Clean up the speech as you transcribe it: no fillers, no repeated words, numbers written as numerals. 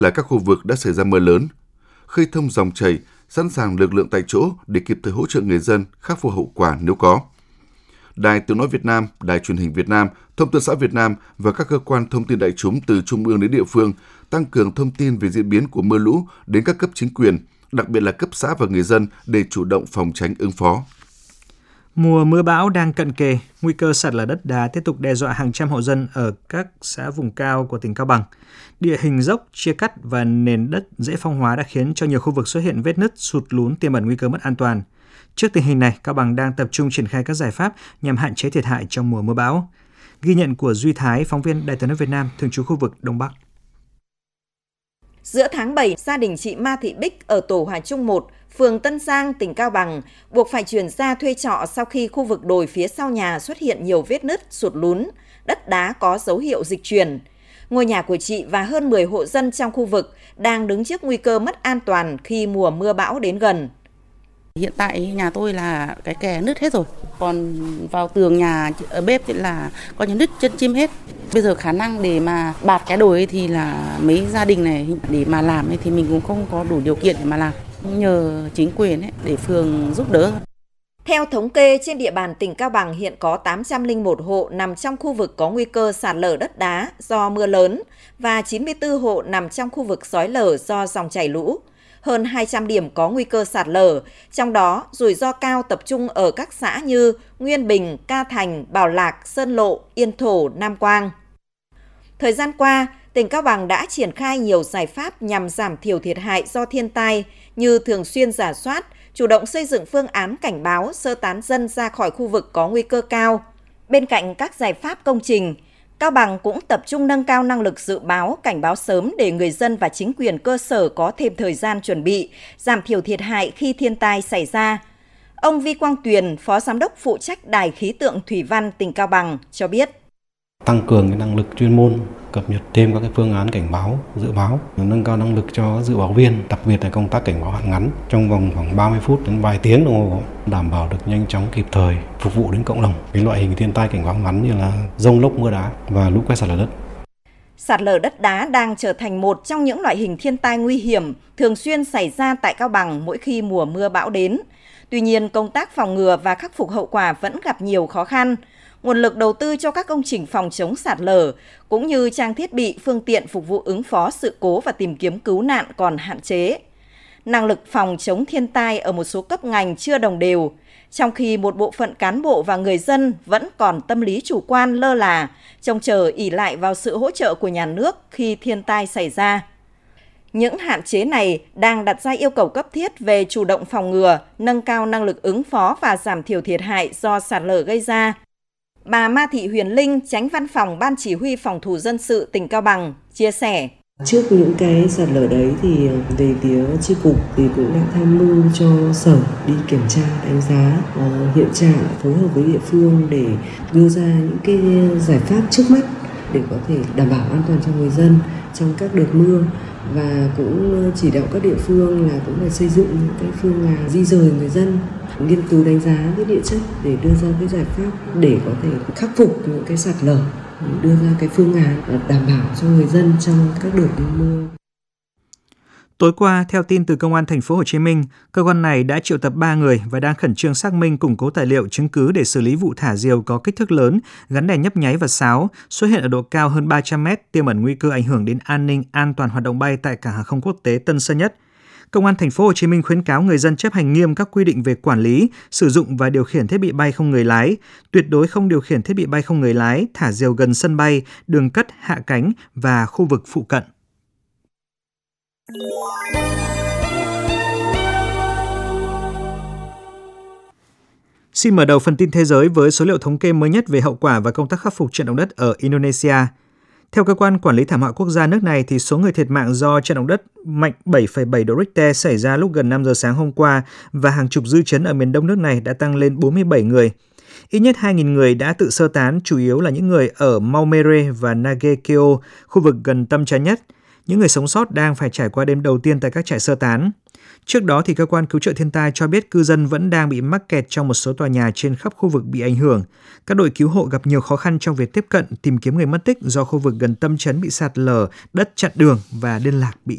là các khu vực đã xảy ra mưa lớn, khơi thông dòng chảy, sẵn sàng lực lượng tại chỗ để kịp thời hỗ trợ người dân khắc phục hậu quả nếu có. Đài Tiếng nói Việt Nam, Đài Truyền hình Việt Nam, Thông tấn xã Việt Nam và các cơ quan thông tin đại chúng từ trung ương đến địa phương tăng cường thông tin về diễn biến của mưa lũ đến các cấp chính quyền, đặc biệt là cấp xã và người dân để chủ động phòng tránh ứng phó. Mùa mưa bão đang cận kề, nguy cơ sạt lở đất đá tiếp tục đe dọa hàng trăm hộ dân ở các xã vùng cao của tỉnh Cao Bằng. Địa hình dốc, chia cắt và nền đất dễ phong hóa đã khiến cho nhiều khu vực xuất hiện vết nứt, sụt lún tiềm ẩn nguy cơ mất an toàn. Trước tình hình này, Cao Bằng đang tập trung triển khai các giải pháp nhằm hạn chế thiệt hại trong mùa mưa bão. Ghi nhận của Duy Thái, phóng viên Đài Tiếng nói Việt Nam, thường trú khu vực Đông Bắc. Giữa tháng 7, gia đình chị Ma Thị Bích ở tổ Hòa Trung 1, phường Tân Giang, tỉnh Cao Bằng buộc phải chuyển ra thuê trọ sau khi khu vực đồi phía sau nhà xuất hiện nhiều vết nứt, sụt lún, đất đá có dấu hiệu dịch chuyển. Ngôi nhà của chị và hơn 10 hộ dân trong khu vực đang đứng trước nguy cơ mất an toàn khi mùa mưa bão đến gần. Hiện tại nhà tôi là cái kè nứt hết rồi, còn vào tường nhà ở bếp thì là có những nứt chân chim hết. Bây giờ khả năng để mà bạt cái đồi thì là mấy gia đình này để mà làm thì mình cũng không có đủ điều kiện để mà làm. Nhờ chính quyền để phường giúp đỡ. Theo thống kê, trên địa bàn tỉnh Cao Bằng hiện có 801 hộ nằm trong khu vực có nguy cơ sạt lở đất đá do mưa lớn và 94 hộ nằm trong khu vực xói lở do dòng chảy lũ. Hơn 200 điểm có nguy cơ sạt lở, trong đó rủi ro cao tập trung ở các xã như Nguyên Bình, Ca Thành, Bảo Lạc, Sơn Lộ, Yên Thổ, Nam Quang. Thời gian qua, tỉnh Cao Bằng đã triển khai nhiều giải pháp nhằm giảm thiểu thiệt hại do thiên tai như thường xuyên rà soát, chủ động xây dựng phương án cảnh báo sơ tán dân ra khỏi khu vực có nguy cơ cao. Bên cạnh các giải pháp công trình, Cao Bằng cũng tập trung nâng cao năng lực dự báo, cảnh báo sớm để người dân và chính quyền cơ sở có thêm thời gian chuẩn bị, giảm thiểu thiệt hại khi thiên tai xảy ra. Ông Vi Quang Tuyền, Phó Giám đốc phụ trách Đài Khí tượng Thủy văn tỉnh Cao Bằng cho biết. Tăng cường cái năng lực chuyên môn, cập nhật thêm các cái phương án cảnh báo, dự báo, nâng cao năng lực cho dự báo viên, đặc biệt là công tác cảnh báo hạn ngắn trong vòng khoảng 30 phút đến vài tiếng đồng hồ, đảm bảo được nhanh chóng kịp thời, phục vụ đến cộng đồng. Cái loại hình thiên tai cảnh báo ngắn như là dông lốc mưa đá và lũ quét sạt lở đất. Sạt lở đất đá đang trở thành một trong những loại hình thiên tai nguy hiểm thường xuyên xảy ra tại Cao Bằng mỗi khi mùa mưa bão đến. Tuy nhiên, công tác phòng ngừa và khắc phục hậu quả vẫn gặp nhiều khó khăn. Nguồn lực đầu tư cho các công trình phòng chống sạt lở, cũng như trang thiết bị, phương tiện phục vụ ứng phó sự cố và tìm kiếm cứu nạn còn hạn chế. Năng lực phòng chống thiên tai ở một số cấp ngành chưa đồng đều, trong khi một bộ phận cán bộ và người dân vẫn còn tâm lý chủ quan lơ là, trông chờ ỷ lại vào sự hỗ trợ của nhà nước khi thiên tai xảy ra. Những hạn chế này đang đặt ra yêu cầu cấp thiết về chủ động phòng ngừa, nâng cao năng lực ứng phó và giảm thiểu thiệt hại do sạt lở gây ra. Bà Ma Thị Huyền Linh, Chánh Văn phòng Ban Chỉ huy Phòng thủ dân sự tỉnh Cao Bằng, chia sẻ. Trước những cái sạt lở đấy thì về phía chi cục thì cũng đã tham mưu cho sở đi kiểm tra, đánh giá hiện trạng, phối hợp với địa phương để đưa ra những cái giải pháp trước mắt để có thể đảm bảo an toàn cho người dân trong các đợt mưa, và cũng chỉ đạo các địa phương là cũng phải xây dựng những cái phương án di rời người dân, nghiên cứu đánh giá cái địa chất để đưa ra cái giải pháp để có thể khắc phục những cái sạt lở, đưa ra cái phương án đảm bảo cho người dân trong các đợt mưa. Tối qua, theo tin từ Công an thành phố Hồ Chí Minh, cơ quan này đã triệu tập 3 người và đang khẩn trương xác minh củng cố tài liệu chứng cứ để xử lý vụ thả diều có kích thước lớn, gắn đèn nhấp nháy và sáo, xuất hiện ở độ cao hơn 300 mét, tiềm ẩn nguy cơ ảnh hưởng đến an ninh, an toàn hoạt động bay tại cảng hàng không quốc tế Tân Sơn Nhất. Công an thành phố Hồ Chí Minh khuyến cáo người dân chấp hành nghiêm các quy định về quản lý, sử dụng và điều khiển thiết bị bay không người lái, tuyệt đối không điều khiển thiết bị bay không người lái, thả diều gần sân bay, đường cất, hạ cánh và khu vực phụ cận. Xin mở đầu phần tin thế giới với số liệu thống kê mới nhất về hậu quả và công tác khắc phục trận động đất ở Indonesia. Theo cơ quan quản lý thảm họa quốc gia nước này, thì số người thiệt mạng do trận động đất mạnh 7,7 độ Richter xảy ra lúc gần 5 giờ sáng hôm qua và hàng chục dư chấn ở miền đông nước này đã tăng lên 47 người. Ít nhất 2.000 người đã tự sơ tán, chủ yếu là những người ở Maumere và Nagekeo, khu vực gần tâm chấn nhất. Những người sống sót đang phải trải qua đêm đầu tiên tại các trại sơ tán. Trước đó, thì cơ quan cứu trợ thiên tai cho biết cư dân vẫn đang bị mắc kẹt trong một số tòa nhà trên khắp khu vực bị ảnh hưởng. Các đội cứu hộ gặp nhiều khó khăn trong việc tiếp cận, tìm kiếm người mất tích do khu vực gần tâm chấn bị sạt lở, đất chặn đường và liên lạc bị